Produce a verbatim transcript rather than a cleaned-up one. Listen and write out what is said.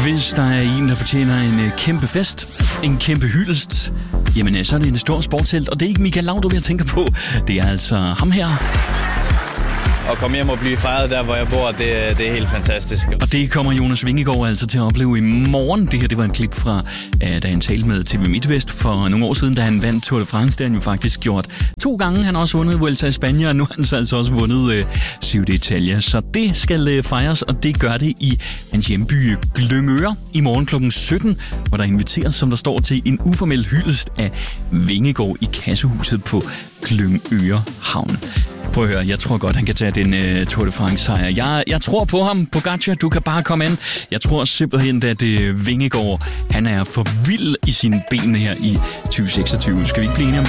Hvis der er en, der fortjener en kæmpe fest, en kæmpe hyldest, jamen så er det en stor sportshelt, og det er ikke Michael Laudrup, jeg tænker på. Det er altså ham her. At komme hjem og blive fejret der, hvor jeg bor, det, det er helt fantastisk. Og det kommer Jonas Vingegaard altså til at opleve i morgen. Det her, det var en klip fra, da han talte med T V MidtVest for nogle år siden, da han vandt Tour de France. Det har han jo faktisk gjort to gange. Han har også vundet Vuelta i Spanien, og nu har han så altså også vundet øh, Giro d'Italia. Så det skal øh, fejres, og det gør det i hans hjemby Glyngøre i morgen klokken sytten, hvor der inviteres, som der står, til en uformel hyldest af Vingegaard i kassehuset på Glyngøre Havn. Prøv at høre, jeg tror godt, han kan tage den uh, Tour de France-sejr. Jeg, jeg tror på ham, Pogačar, du kan bare komme ind. Jeg tror simpelthen, at uh, Vingegaard, han er for vild i sine ben her i tyve seksogtyve. Skal vi ikke blive enige om